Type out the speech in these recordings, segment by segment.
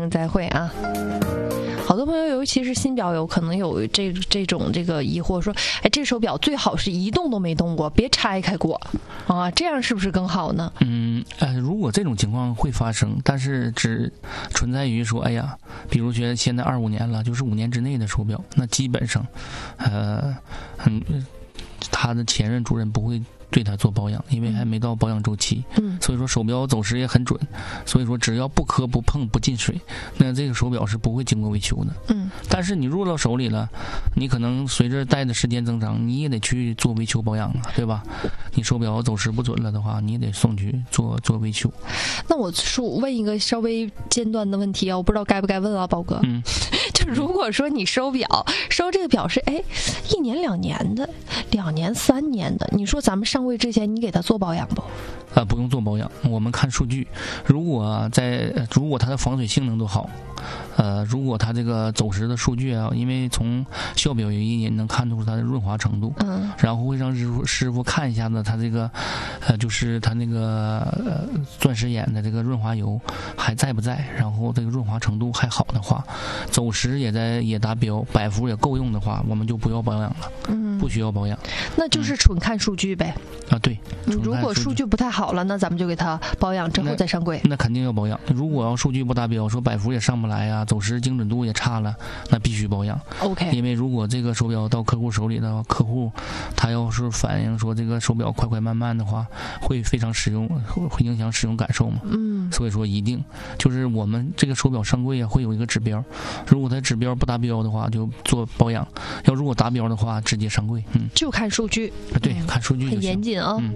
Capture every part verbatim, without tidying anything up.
声再会啊。好多朋友，尤其是新表友，可能有这这种这个疑惑，说，哎，这手表最好是一动都没动过，别拆开过啊，这样是不是更好呢？ 嗯，呃，如果这种情况会发生，但是只存在于说，哎呀，比如觉得现在二五年了，就是五年之内的手表，那基本上，呃，嗯，他的前任主任不会对它做保养，因为还没到保养周期，嗯，所以说手表走时也很准，所以说只要不磕不碰不进水，那这个手表是不会经过维修的，嗯。但是你入到手里了，你可能随着戴的时间增长，你也得去做维修保养啊，对吧？你手表走时不准了的话，你也得送去做做维修。 那我说问一个稍微尖端的问题啊，我不知道该不该问啊，宝哥。嗯，就如果说你收表，收这个表是哎一年两年的，两年三年的，你说咱们上柜之前你给他做保养不？ 啊、呃，不用做保养，我们看数据。如果在如果它的防水性能都好，呃，如果它这个走时的数据啊，因为从效表原因也能看出它的润滑程度，嗯，然后会让师傅师傅看一下子它这个，呃，就是它那个呃钻石眼的这个润滑油还在不在，然后这个润滑程度还好的话，走时也在也达标，百伏也够用的话，我们就不要保养了，嗯，不需要保养， 那就是纯看数据呗。 嗯、啊，对， 如果数据不太好了，那咱们就给它保养之后再上柜。 那, 那肯定要保养。如果要数据不达标，说百伏也上不来呀、啊，走时精准度也差了，那必须保养。 OK。 因为如果这个手表到客户手里的客户，他要是反映说这个手表快快慢慢的话，会非常使用，会影响使用感受嘛。嗯。所以说一定就是我们这个手表上柜啊会有一个指标，如果它指标不达标的话，就做保养；要如果达标的话，直接上柜。嗯。 就看数据。 对，嗯、看数据就行。 很严谨啊。嗯。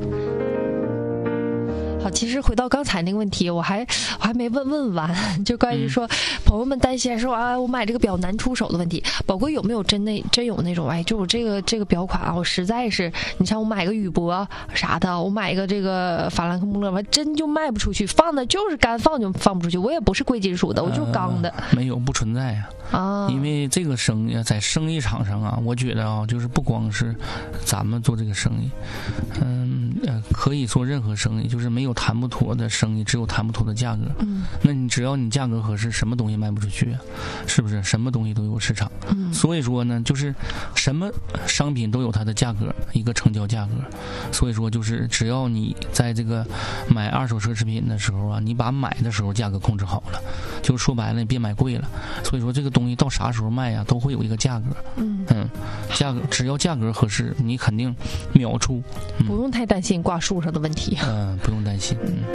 好，其实回到刚才那个问题，我还我还没问问完，就关于说、嗯、朋友们担心说啊，我买这个表难出手的问题。宝贵有没有真那真有那种哎，就我这个这个表款啊，我实在是，你像我买个宇舶啥的，我买一个这个法兰克穆勒，完真就卖不出去，放的就是干放就放不出去。我也不是贵金属的，我就是钢的。 呃、没有，不存在呀、啊。啊，因为这个生意在生意场上啊，我觉得啊，就是不光是咱们做这个生意，嗯呃，可以做任何生意，就是没有谈不妥的生意，只有谈不妥的价格。嗯，那你只要你价格合适，什么东西卖不出去啊？是不是？什么东西都有市场。嗯，所以说呢，就是什么商品都有它的价格，一个成交价格。所以说，就是只要你在这个买二手奢侈品的时候啊，你把买的时候价格控制好了，就说白了，你别买贵了。所以说这个东西到啥时候卖呀、啊，都会有一个价格。嗯嗯，价格只要价格合适，你肯定秒出。 嗯、不用太担心挂树上的问题。 嗯、呃，不用担心。嗯。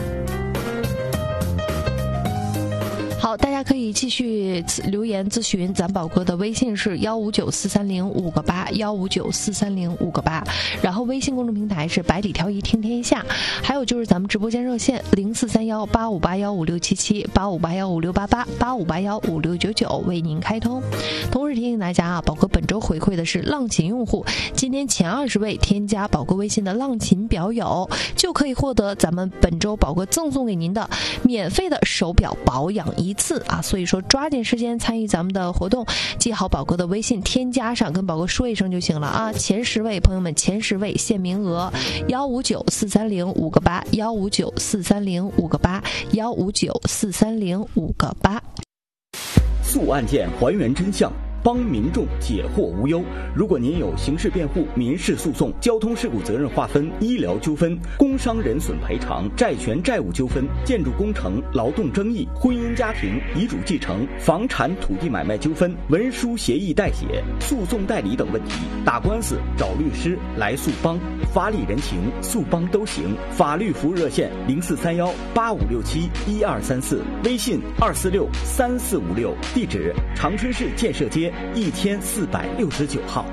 好，大家可以继续留言咨询咱宝哥的微信是幺五九四三零五个八幺五九四三零五个八，然后微信公众平台是百里挑一听天下，还有就是咱们直播间热线零四三幺八五八幺五六七七八五八幺五六八八八五八幺五六九九为您开通。同时提醒大家啊，宝哥本周回馈的是浪琴用户，今天前二十位添加宝哥微信的浪琴表友，就可以获得咱们本周宝哥赠送给您的免费的手表保养一次啊，所以说抓紧时间参与咱们的活动，记好宝哥的微信添加上，跟宝哥说一声就行了啊。前十位朋友们，前十位限名额，幺五九四三零五个八幺五九四三零五个八幺五九四三零五个八。 诉案件还原真相，帮民众解惑无忧。如果您有刑事辩护、民事诉讼、交通事故责任划分、医疗纠纷、工伤人损赔偿、债权债务纠纷、建筑工程、劳动争议、婚姻家庭、遗嘱继承、房产土地买卖纠纷、文书协议代写、诉讼代理等问题，打官司找律师来诉帮，法理人情诉帮都行。法律服务热线零四三幺八五六七一二三四，微信二四六三四五六，地址长春市建设街一千四百六十九号。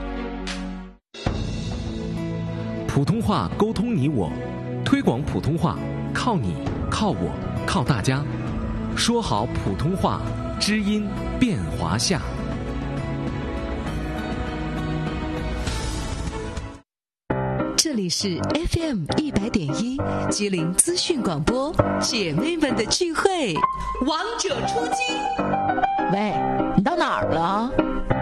普通话沟通你我，推广普通话靠你靠我靠大家，说好普通话，知音变华夏。 这里是 F M 一百点一吉林资讯广播，姐妹们的聚会，王者出击。 喂，你到哪儿了？